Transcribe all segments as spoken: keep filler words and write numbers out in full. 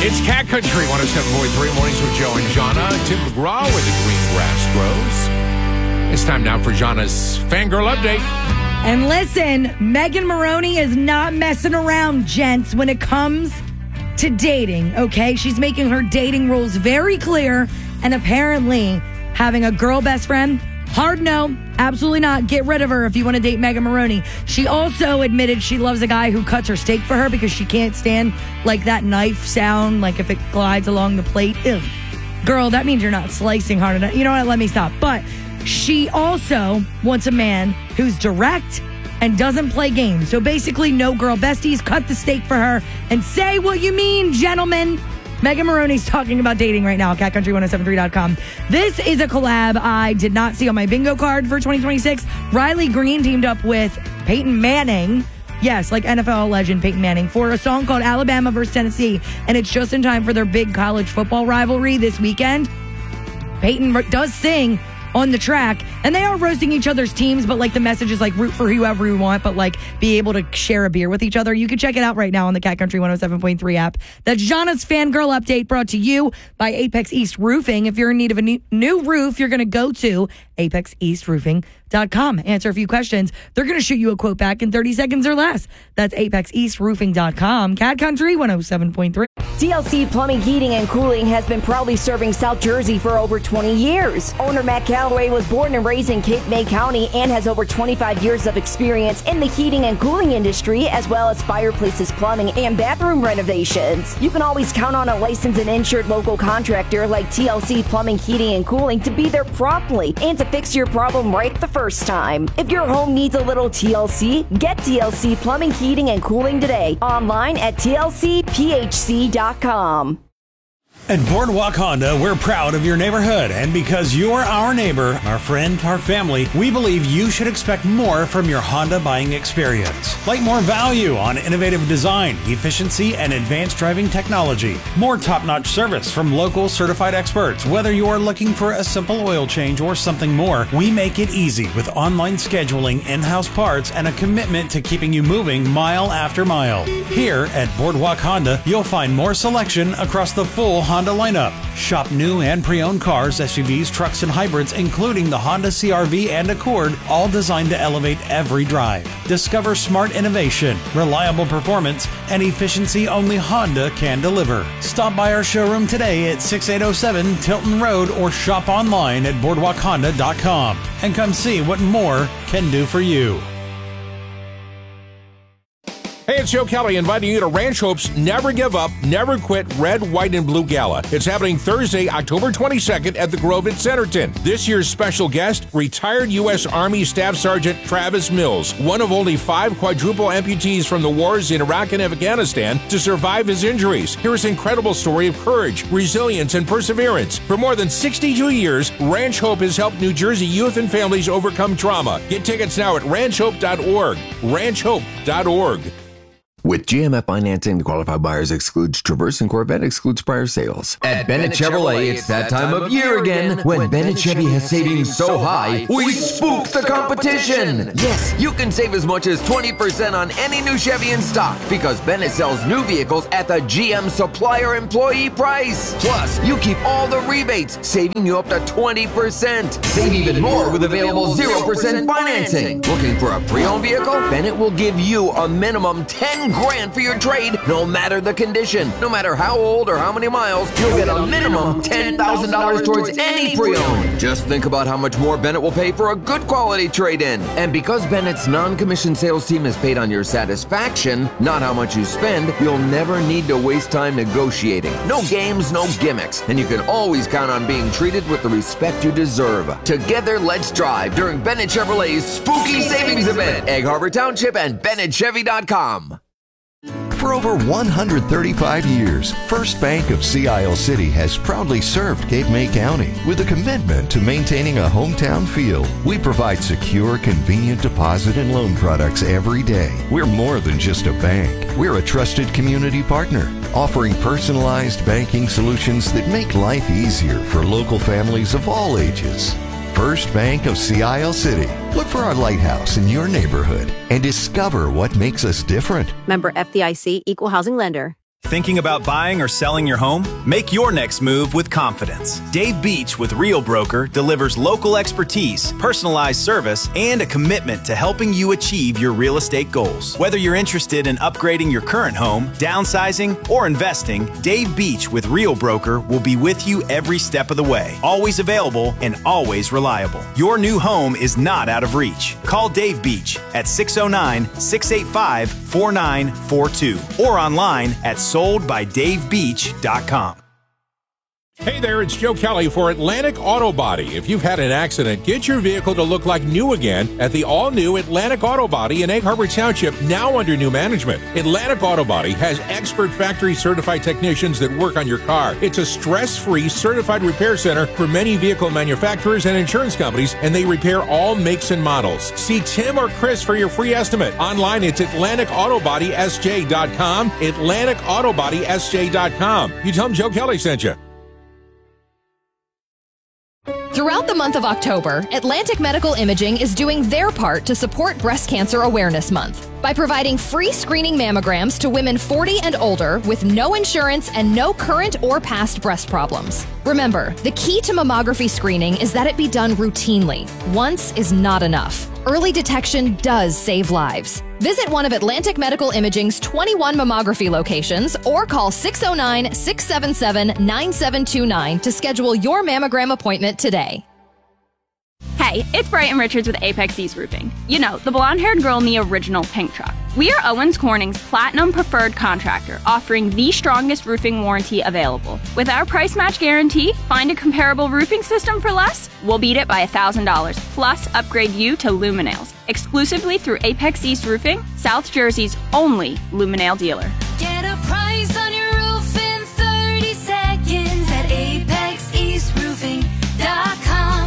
It's Cat Country one oh seven point three Mornings with Joe and Jana. Tim McGraw where the green grass grows. It's time now for Jana's Fangirl Update. And listen, Megan Maroney is not messing around, gents, when it comes to dating, okay? She's making her dating rules very clear, and apparently having a girl best friend, hard no, absolutely not. Get rid of her if you want to date Megan Maroney. She also admitted she loves a guy who cuts her steak for her because she can't stand like that knife sound, like if it glides along the plate. Ew. Girl, that means you're not slicing hard enough. You know what? Let me stop. But she also wants a man who's direct and doesn't play games. So basically, no girl besties. Cut the steak for her and say what you mean, gentlemen. Megan Maroney's talking about dating right now, cat country ten seventy-three dot com. This is a collab I did not see on my bingo card for twenty twenty-six. Riley Green teamed up with Peyton Manning. Yes, like N F L legend Peyton Manning for a song called Alabama versus Tennessee. And it's just in time for their big college football rivalry this weekend. Peyton does sing on the track, and they are roasting each other's teams, but like the message is like root for whoever you want, but like be able to share a beer with each other. You can check it out right now on the Cat Country one oh seven point three app. That's Jana's Fangirl Update, brought to you by Apex East Roofing. If you're in need of a new, new roof, you're going to go to apex east roofing dot com. Answer a few questions. They're going to shoot you a quote back in thirty seconds or less. That's apex east roofing dot com. Cat Country one oh seven point three. T L C Plumbing, Heating, and Cooling has been proudly serving South Jersey for over twenty years. Owner Matt Calloway was born and raised in Cape May County and has over twenty-five years of experience in the heating and cooling industry, as well as fireplaces, plumbing, and bathroom renovations. You can always count on a licensed and insured local contractor like T L C Plumbing, Heating, and Cooling to be there promptly and to fix your problem right the first time. If your home needs a little T L C, get T L C Plumbing, Heating, and Cooling today. Online at T L C P H C dot com. At Boardwalk Honda, we're proud of your neighborhood, and because you're our neighbor, our friend, our family, we believe you should expect more from your Honda buying experience. Like more value on innovative design, efficiency, and advanced driving technology. More top-notch service from local certified experts. Whether you are looking for a simple oil change or something more, we make it easy with online scheduling, in-house parts, and a commitment to keeping you moving mile after mile. Here at Boardwalk Honda, you'll find more selection across the full Honda lineup. Shop new and pre-owned cars, S U Vs, trucks, and hybrids, including the Honda C R V and Accord, all designed to elevate every drive. Discover smart innovation, reliable performance, and efficiency only Honda can deliver. Stop by our showroom today at sixty-eight oh seven Tilton Road or shop online at boardwalk honda dot com and come see what more can do for you. Hey, it's Joe Kelly inviting you to Ranch Hope's Never Give Up, Never Quit Red, White, and Blue Gala. It's happening Thursday, October twenty-second at the Grove at Centerton. This year's special guest, retired U S Army Staff Sergeant Travis Mills, one of only five quadruple amputees from the wars in Iraq and Afghanistan to survive his injuries. Here's an incredible story of courage, resilience, and perseverance. For more than sixty-two years, Ranch Hope has helped New Jersey youth and families overcome trauma. Get tickets now at ranch hope dot org. ranch hope dot org. With G M F financing, the qualified buyers excludes Traverse and Corvette excludes prior sales. At Bennett Chevrolet, it's that time of year again when Bennett Chevy has savings so high, we spook the competition. Yes, you can save as much as twenty percent on any new Chevy in stock because Bennett sells new vehicles at the G M supplier employee price. Plus, you keep all the rebates, saving you up to twenty percent. Save even more with available zero percent financing. Looking for a pre-owned vehicle? Bennett will give you a minimum ten grand for your trade, no matter the condition. No matter how old or how many miles, you'll get a minimum ten thousand dollars towards any pre-owned. Just think about how much more Bennett will pay for a good quality trade-in. And because Bennett's non-commissioned sales team is paid on your satisfaction, not how much you spend, you'll never need to waste time negotiating. No games, no gimmicks, and you can always count on being treated with the respect you deserve. Together, let's drive during Bennett Chevrolet's Spooky Savings Event, Egg Harbor Township and Bennett Chevy dot com. For over one hundred thirty-five years, First Bank of Sea Isle City has proudly served Cape May County with a commitment to maintaining a hometown feel. We provide secure, convenient deposit and loan products every day. We're more than just a bank. We're a trusted community partner, offering personalized banking solutions that make life easier for local families of all ages. First Bank of Sea Isle City. Look for our lighthouse in your neighborhood and discover what makes us different. Member F D I C, Equal Housing Lender. Thinking about buying or selling your home? Make your next move with confidence. Dave Beach with Real Broker delivers local expertise, personalized service, and a commitment to helping you achieve your real estate goals. Whether you're interested in upgrading your current home, downsizing, or investing, Dave Beach with Real Broker will be with you every step of the way. Always available and always reliable. Your new home is not out of reach. Call Dave Beach at six oh nine, six eight five, four nine four two or online at sold by dave beach dot com. Hey there, it's Joe Kelly for Atlantic Auto Body. If you've had an accident, get your vehicle to look like new again at the all-new Atlantic Auto Body in Egg Harbor Township, now under new management. Atlantic Auto Body has expert factory-certified technicians that work on your car. It's a stress-free certified repair center for many vehicle manufacturers and insurance companies, and they repair all makes and models. See Tim or Chris for your free estimate. Online, it's atlantic auto body s j dot com, atlantic auto body s j dot com. You tell them Joe Kelly sent you. Throughout the month of October, Atlantic Medical Imaging is doing their part to support Breast Cancer Awareness Month by providing free screening mammograms to women forty and older with no insurance and no current or past breast problems. Remember, the key to mammography screening is that it be done routinely. Once is not enough. Early detection does save lives. Visit one of Atlantic Medical Imaging's twenty-one mammography locations or call six oh nine, six seven seven, nine seven two nine to schedule your mammogram appointment today. Hey, it's Brighton Richards with Apex East Roofing. You know, the blonde-haired girl in the original pink truck. We are Owens Corning's Platinum Preferred Contractor, offering the strongest roofing warranty available. With our price match guarantee, find a comparable roofing system for less, we'll beat it by one thousand dollars, plus upgrade you to Luminails, exclusively through Apex East Roofing, South Jersey's only Luminail dealer. Get a price on your roof in thirty seconds at apex east roofing dot com.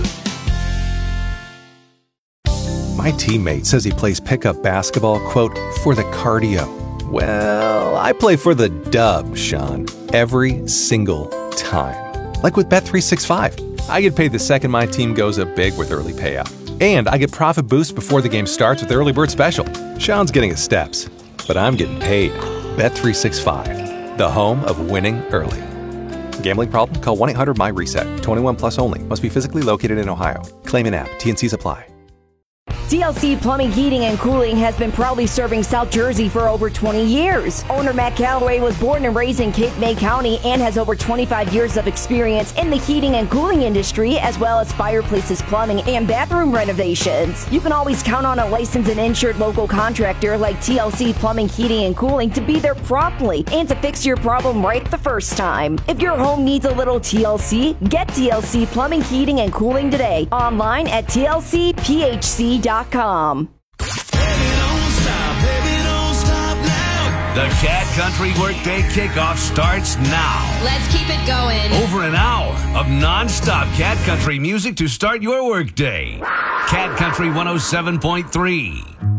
My teammate says he plays pickup basketball, quote, for the cardio. Well, I play for the dub, Sean, every single time. Like with Bet three sixty-five. I get paid the second my team goes up big with early payout. And I get profit boosts before the game starts with Early Bird Special. Sean's getting his steps, but I'm getting paid. Bet three sixty-five, the home of winning early. Gambling problem? Call one eight hundred my reset. twenty-one plus only. Must be physically located in Ohio. Claim in app. T N Cs apply. T L C Plumbing, Heating, and Cooling has been proudly serving South Jersey for over twenty years. Owner Matt Calloway was born and raised in Cape May County and has over twenty-five years of experience in the heating and cooling industry, as well as fireplaces, plumbing, and bathroom renovations. You can always count on a licensed and insured local contractor like T L C Plumbing, Heating, and Cooling to be there promptly and to fix your problem right the first time. If your home needs a little T L C, get T L C Plumbing, Heating, and Cooling today. Online at T L C P H C dot com. The Cat Country Workday Kickoff starts now. Let's keep it going. Over an hour of non-stop Cat Country music to start your workday. Cat Country one oh seven point three.